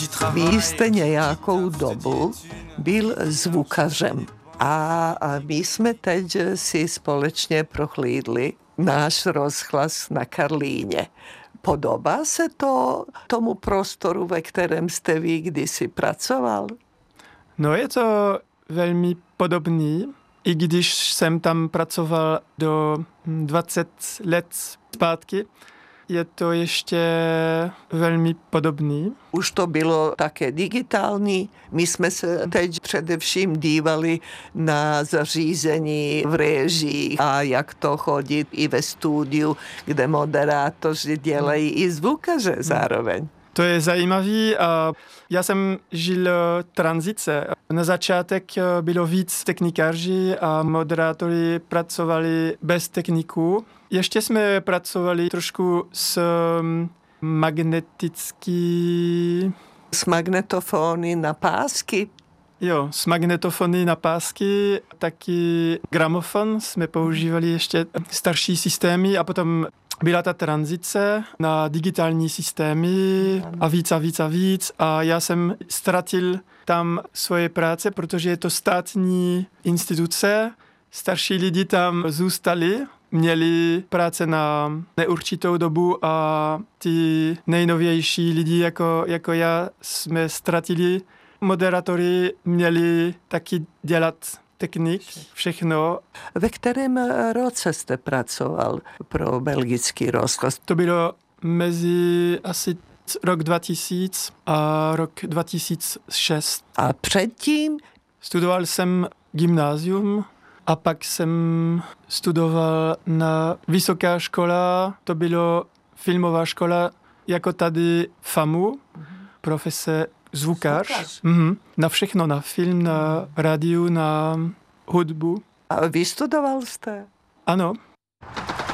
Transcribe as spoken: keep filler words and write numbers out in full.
Vy jste nějakou dobu byl zvukařem a my jsme teď si společně prohlídli náš rozhlas na Karlíně. Podobá se to tomu prostoru, ve kterém jste vy kdysi pracoval? No je to velmi podobný, i když jsem tam pracoval do dvacet let zpátky, je to ještě velmi podobný. Už to bylo také digitální. My jsme se teď především dívali na zařízení v režii a jak to chodí i ve studiu, kde moderátoři dělají i zvukaře zároveň. To je zajímavý a já jsem žil tranzice. Na začátek bylo víc technikáři a moderátoři pracovali bez techniků. Ještě jsme pracovali trošku s magnetický... S magnetofony na pásky? Jo, s magnetofony na pásky, taky gramofon jsme používali ještě starší systémy a potom byla ta tranzice na digitální systémy a víc a víc a víc a já jsem ztratil tam svoje práce, protože je to státní instituce, starší lidi tam zůstali, měli práce na neurčitou dobu a ty nejnovější lidi jako, jako já jsme ztratili. Moderátoři měli taky dělat technik, všechno. Ve kterém roce jste pracoval pro belgický rozhlas? To bylo mezi asi rok dva tisíce a rok dva tisíce šest. A předtím? Studoval jsem gymnázium a pak jsem studoval na vysoká škola, to bylo filmová škola, jako tady FAMU, profese zvukář. Mhm. Na všechno, na film, na rádiu, na hudbu. A vystudoval jste? Ano.